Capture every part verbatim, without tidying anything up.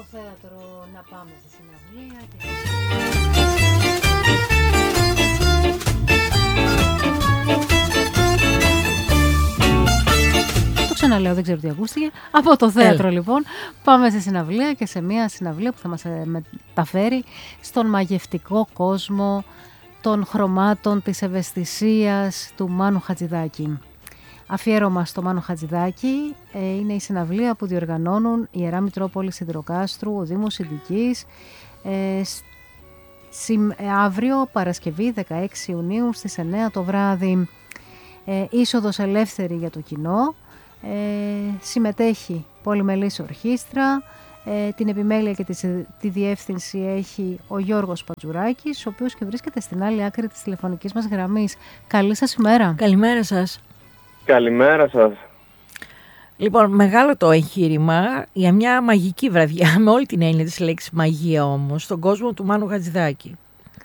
θέατρο να πάμε στη συναυλία. Το ξαναλέω, δεν ξέρω τι ακούστηκε. Από το θέατρο Έλα. λοιπόν πάμε στη συναυλία και σε μια συναυλία που θα μας μεταφέρει στον μαγευτικό κόσμο των χρωμάτων, της ευαισθησίας του Μάνου Χατζηδάκη. Αφιέρωμα στο Μάνο Χατζηδάκη ε, είναι η συναυλία που διοργανώνουν η Ιερά Μητρόπολη Σιδηροκάστρου, ο Δήμος Συνδικής, ε, συμ, ε, αύριο Παρασκευή δεκαέξι Ιουνίου στις εννιά το βράδυ. Ε, είσοδος ελεύθερη για το κοινό, ε, συμμετέχει πολυμελής ορχήστρα, ε, την επιμέλεια και τη, τη διεύθυνση έχει ο Γιώργος Πατζουράκης, ο οποίος και βρίσκεται στην άλλη άκρη της τηλεφωνικής μας γραμμής. Καλή σας ημέρα. Καλημέρα σας. Καλημέρα σας. Λοιπόν, μεγάλο το εγχείρημα για μια μαγική βραδιά, με όλη την έννοια της λέξης μαγεία όμως, στον κόσμο του Μάνου Χατζηδάκη.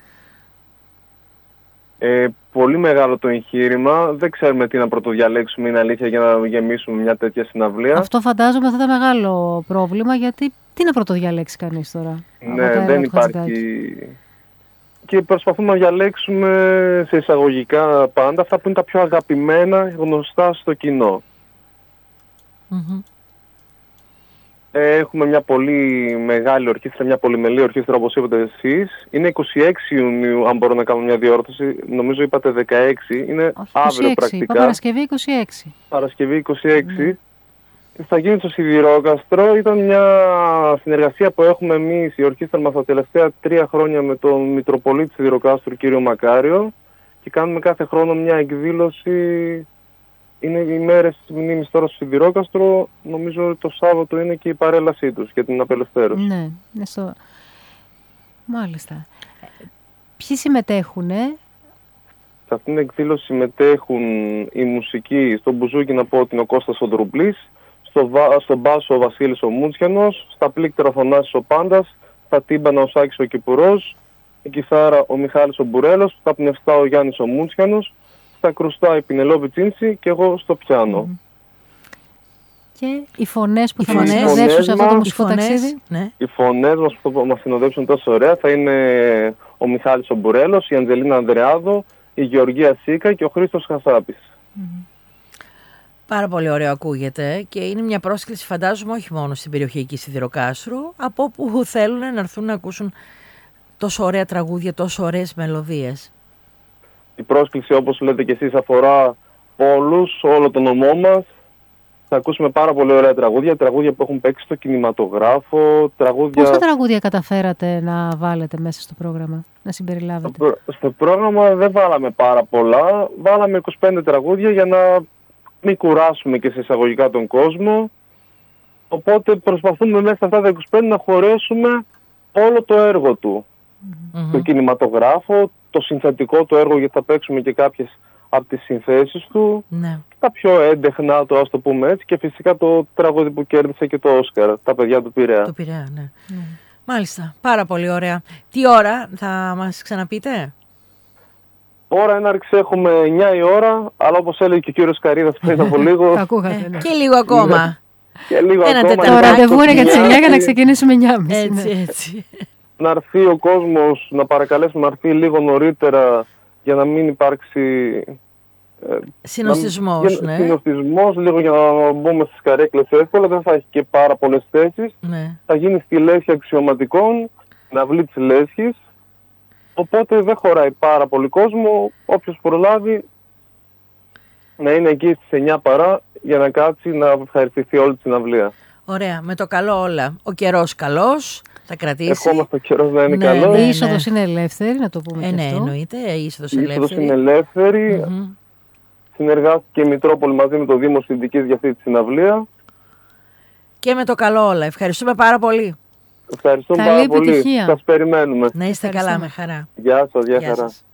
Ε, πολύ μεγάλο το εγχείρημα. Δεν ξέρουμε τι να πρωτοδιαλέξουμε, είναι αλήθεια, για να γεμίσουμε μια τέτοια συναυλία. Αυτό φαντάζομαι θα ήταν μεγάλο πρόβλημα, γιατί τι να πρωτοδιαλέξει κανείς τώρα. Ναι, δεν υπάρχει. Και προσπαθούμε να διαλέξουμε σε εισαγωγικά πάντα αυτά που είναι τα πιο αγαπημένα, γνωστά στο κοινό. Mm-hmm. Έχουμε μια πολύ μεγάλη ορχήστρα, μια πολυμελή ορχήστρα, όπως είπατε εσείς. Είναι είκοσι έξι Ιουνίου, αν μπορώ να κάνω μια διόρθωση. Νομίζω είπατε δεκαέξι. Είναι Όχι, αύριο είκοσι έξι, πρακτικά. Είπα Παρασκευή είκοσι έξι. Παρασκευή είκοσι έξι. Mm. Θα γίνει στο Σιδηρόκαστρο. Ήταν μια συνεργασία που έχουμε εμείς, η ορχήστρα μας, τα τελευταία τρία χρόνια με τον Μητροπολίτη Σιδηροκάστρου, κύριο Μακάριο. Και κάνουμε κάθε χρόνο μια εκδήλωση. Είναι οι μέρες της μνήμης τώρα στο Σιδηρόκαστρο. Νομίζω το Σάββατο είναι και η παρέλασή τους για την απελευθέρωση. Ναι, ναι στο... μάλιστα. Ποιοι συμμετέχουνε? Σε αυτήν την εκδήλωση συμμετέχουν οι μουσικοί, στον μπουζούκι να πω ότι είναι ο Κώστας ο Ντρουμπλής, στο, βα... στο μπάσο ο Βασίλης ο Μούντσιανος, στα πλήκτρα ο Θανάσης ο Πάντας, στα τύμπανα ο Σάκης ο Κυπουρός, η κιθάρα ο Μιχάλης ο Μπουρέλος, στα πνευστά ο Γιάννης ο Μούντσιανος, στα κρουστά η Πινελόπη Τσίντσι και εγώ στο πιάνο. Mm. Και οι φωνές που οι θα μας συνοδεύσουν σε αυτό το μουσικό ταξίδι. Ναι. Οι φωνές μας που θα μας συνοδεύσουν τόσο ωραία θα είναι ο Μιχάλης ο Μπουρέλος, η Αντζελίνα Ανδρεάδο, η Γεωργία Σίκα και ο Χρήστος Χασάπης. Mm. Πάρα πολύ ωραίο ακούγεται και είναι μια πρόσκληση, φαντάζομαι, όχι μόνο στην περιοχή εκεί Σιδηροκάστρου, από όπου θέλουν να έρθουν να ακούσουν τόσο ωραία τραγούδια, τόσο ωραίες μελωδίες. Η πρόσκληση, όπως λέτε και εσείς, αφορά όλους, όλο τον νομό μας. Θα ακούσουμε πάρα πολύ ωραία τραγούδια, τραγούδια που έχουν παίξει στο κινηματογράφο, τραγούδια... Πόσα τραγούδια καταφέρατε να βάλετε μέσα στο πρόγραμμα, να συμπεριλάβετε? Στο, στο πρόγραμμα δεν βάλαμε πάρα πολλά, βάλαμε είκοσι πέντε τραγούδια για να μην κουράσουμε και σε εισαγωγικά τον κόσμο. Οπότε προσπαθούμε μέσα αυτά τα είκοσι πέντε να χωρέσουμε όλο το έργο του. Mm-hmm. Το κινηματογράφο, το συνθετικό του έργο, γιατί θα παίξουμε και κάποιες από τις συνθέσεις του, ναι. Τα πιο έντεχνα, το ας το πούμε έτσι, και φυσικά το τραγούδι που κέρδισε και το Όσκαρ, τα παιδιά του Πειραιά. Το Πειραιά, ναι. Mm. Μάλιστα, πάρα πολύ ωραία. Τι ώρα θα μας ξαναπείτε? Ώρα έναρξη έχουμε εννιά η ώρα, αλλά όπως έλεγε και ο κύριος Καρίδας πριν από λίγο... Ακούγατε, ναι. Και λίγο ακόμα. Και λίγο Ένα ακόμα. Το ραντεβού είναι για τις εννιά για να ξεκινήσουμε εννιά και μισή. Έτσι, έτσι. Να έρθει ο κόσμος, να παρακαλέσουμε να έρθει λίγο νωρίτερα για να μην υπάρξει... Ε, συνοστισμός, να, ναι. Συνοστισμός, λίγο για να μπούμε στις καρέκλες εύκολα, δεν θα έχει και πάρα πολλές θέσεις. Ναι. Θα γίνει στη λέσχη αξιωματικών, να βλέπει της λέσχης. Οπότε δεν χωράει πάρα πολύ κόσμο. Όποιος προλάβει να είναι εκεί στις εννιά παρά για να κάτσει να ευχαριστηθεί όλη τη συναυλία. Ωραία, με το καλό όλα. Ο καιρός καλός, θα κρατήσει. Ευχόμαστε ο καιρός να είναι ναι, καλός. Η είσοδος είναι ελεύθερη, να το πούμε ε, και ναι, αυτό. εννοείται, η είσοδος η ελεύθερη. είσοδος είναι ελεύθερη. Mm-hmm. Συνεργάστηκε η Μητρόπολη μαζί με το Δήμο Συνδικής για αυτή τη συναυλία. Και με το καλό όλα. Ευχαριστούμε πάρα πολύ. Ευχαριστούμε Καλή πάρα επιτυχία. πολύ. Σας περιμένουμε. Να είστε καλά, με χαρά. Γεια σας, γεια, Γεια χαρά. σας.